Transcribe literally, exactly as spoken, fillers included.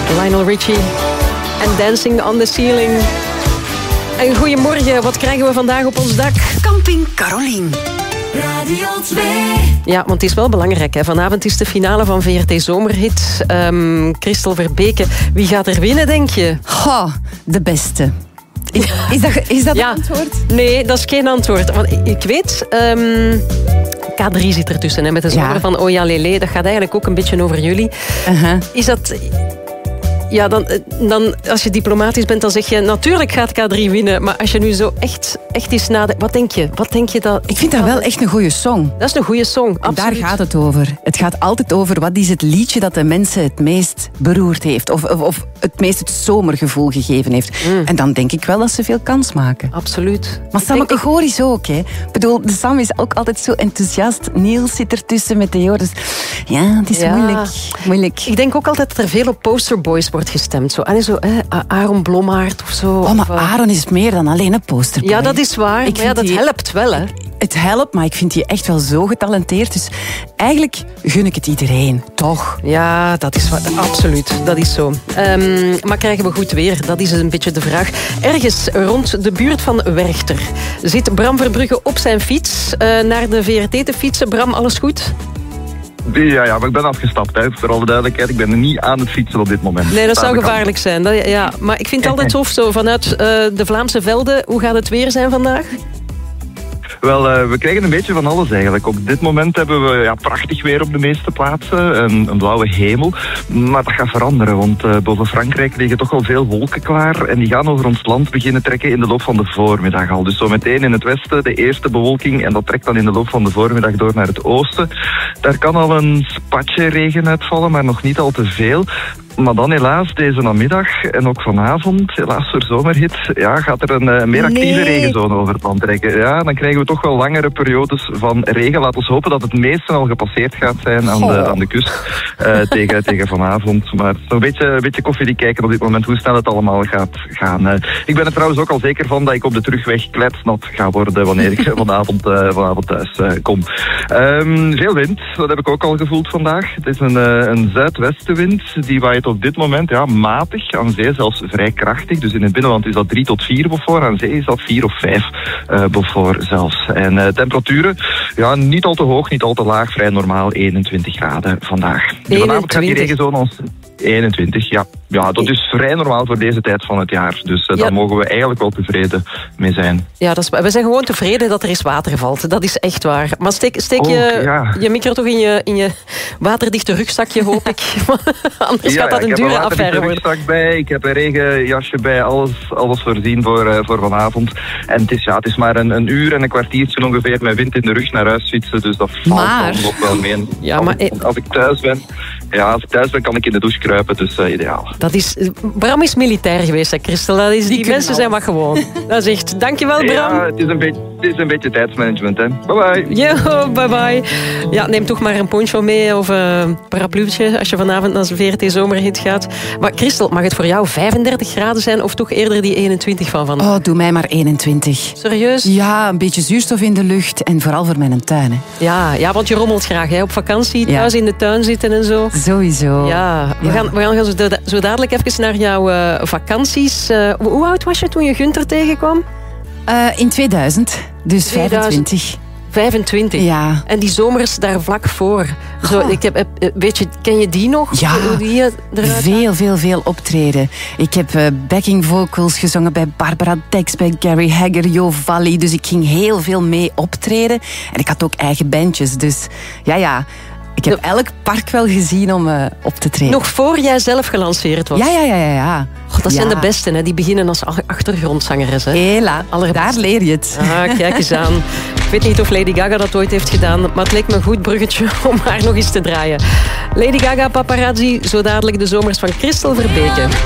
Lionel Richie en Dancing on the Ceiling. En goedemorgen, wat krijgen we vandaag op ons dak? Camping Carolien. Radio twee. Ja, want het is wel belangrijk. Hè. Vanavond is de finale van V R T Zomerhit. Um, Christel Verbeke, wie gaat er winnen, denk je? Goh, de beste. Is, is dat, is dat ja. het antwoord? Nee, dat is geen antwoord. Want ik weet... Um, K drie zit ertussen, hè, met de zomer ja. van Oh ja Lele. Dat gaat eigenlijk ook een beetje over jullie. Uh-huh. Is dat... Ja, dan, dan, als je diplomatisch bent, dan zeg je... Natuurlijk gaat K drie winnen. Maar als je nu zo echt, echt eens nadenkt... Wat denk je? Wat denk je dat... Ik vind dat wel echt een goede song. Dat is een goede song, absoluut. Daar gaat het over. Het gaat altijd over wat is het liedje dat de mensen het meest beroerd heeft. Of, of, of het meest het zomergevoel gegeven heeft. Mm. En dan denk ik wel dat ze veel kans maken. Absoluut. Maar Sam is ook, hè. Ik bedoel, de Sam is ook altijd zo enthousiast. Niels zit ertussen met de Joris. Ja, het is ja. moeilijk. moeilijk. Ik denk ook altijd dat er veel op posterboys wordt gestemd. Zo, en zo, eh, Aaron Blommaert of zo. Oh, maar Aaron is meer dan alleen een posterboy. Ja, dat is waar. Ik maar ja, dat die... helpt wel, hè. Het helpt, maar ik vind die echt wel zo getalenteerd. Dus eigenlijk gun ik het iedereen, toch? Ja, dat is wat, absoluut. Dat is zo. Um, maar krijgen we goed weer? Dat is een beetje de vraag. Ergens rond de buurt van Werchter zit Bram Verbrugge op zijn fiets uh, naar de V R T te fietsen. Bram, alles goed? Ja, ja, maar ik ben afgestapt, hè. Voor alle duidelijkheid. Ik ben er niet aan het fietsen op dit moment. Nee, dat zou gevaarlijk zijn. Dat, ja. Maar ik vind het altijd tof, zo vanuit uh, de Vlaamse velden. Hoe gaat het weer zijn vandaag? Wel, uh, we krijgen een beetje van alles eigenlijk. Op dit moment hebben we ja, prachtig weer op de meeste plaatsen. Een, een blauwe hemel. Maar dat gaat veranderen, want uh, boven Frankrijk liggen toch wel veel wolken klaar. En die gaan over ons land beginnen trekken in de loop van de voormiddag al. Dus zo meteen in het westen de eerste bewolking. En dat trekt dan in de loop van de voormiddag door naar het oosten. Daar kan al een spatje regen uitvallen, maar nog niet al te veel. Maar dan helaas deze namiddag en ook vanavond, helaas voor zomerhit, ja, gaat er een uh, meer actieve nee. regenzone over het land trekken. Ja, dan krijgen we toch wel langere periodes van regen. Laten we hopen dat het meeste al gepasseerd gaat zijn aan de, aan de kust uh, tegen, tegen vanavond. Maar een beetje, een beetje koffiedik kijken op dit moment hoe snel het allemaal gaat gaan. Uh, ik ben er trouwens ook al zeker van dat ik op de terugweg kletsnat ga worden wanneer ik vanavond, uh, vanavond thuis uh, kom. Um, veel wind, dat heb ik ook al gevoeld vandaag. Het is een, uh, een zuidwestenwind, die waait op dit moment ja, matig, aan zee zelfs vrij krachtig. Dus in het binnenland is dat drie tot vier Beaufort, aan zee is dat vier of vijf uh, Beaufort zelfs. En uh, temperaturen, ja, niet al te hoog, niet al te laag, vrij normaal eenentwintig graden vandaag. eenentwintig. Vanavond gaat die regenzone ons... eenentwintig, ja. Ja, dat is vrij normaal voor deze tijd van het jaar. Dus uh, ja. daar mogen we eigenlijk wel tevreden mee zijn. Ja, dat is, we zijn gewoon tevreden dat er eens water valt. Dat is echt waar. Maar steek, steek oh, je, ja. je micro toch in je, in je waterdichte rugzakje, hoop ik. Anders ja, gaat dat ja, een dure affaire worden. Ik heb een rugzak bij, ik heb een regenjasje bij, alles, alles voorzien voor, uh, voor vanavond. En het is, ja, het is maar een, een uur en een kwartiertje ongeveer met wind in de rug naar huis fietsen. Dus dat valt maar... dan nog wel mee. Ja, als, maar... ik, als ik thuis ben, ja, als ik thuis ben kan ik in de douche kruipen, dus uh, ideaal. Dat is, Bram is militair geweest, hè, Christel. Dat is, die die mensen zijn wat gewoon. Dat is echt... Dankjewel, Bram. Ja, het is een beetje, het is een beetje tijdsmanagement, hè. Bye bye. Yo, bye bye. Ja, neem toch maar een poncho mee of een parapluutje als je vanavond naar de V R T Zomerhit gaat. Maar Christel, mag het voor jou vijfendertig graden zijn of toch eerder die eenentwintig van vandaag? Oh, doe mij maar eenentwintig. Serieus? Ja, een beetje zuurstof in de lucht en vooral voor mijn tuin, hè. Ja, ja, want je rommelt graag, hè. Op vakantie, thuis ja. in de tuin zitten en zo. Sowieso. Ja, we ja. gaan, we gaan zo, zo dadelijk even naar jouw uh, vakanties. Uh, hoe oud was je toen je Gunther tegenkwam? Uh, in tweeduizend, dus tweeduizend. vijfentwintig. vijfentwintig? Ja. En die zomers daar vlak voor. Zo, ik heb, weet je, ken je die nog? Ja, hoe die veel, veel, veel optreden. Ik heb uh, backing vocals gezongen bij Barbara Dex, bij Gary Hagger, Jo Valli. Dus ik ging heel veel mee optreden. En ik had ook eigen bandjes. Dus ja, ja... Ik heb elk park wel gezien om uh, op te treden. Nog voor jij zelf gelanceerd was? Ja, ja, ja. ja, ja. God, dat ja. zijn de besten, hè? Die beginnen als achtergrondzangeres. Hè? Hela, daar leer je het. Ah, kijk eens aan. Ik weet niet of Lady Gaga dat ooit heeft gedaan, maar het leek me een goed bruggetje om haar nog eens te draaien. Lady Gaga, Paparazzi, zo dadelijk de zomers van Christel Verbeke.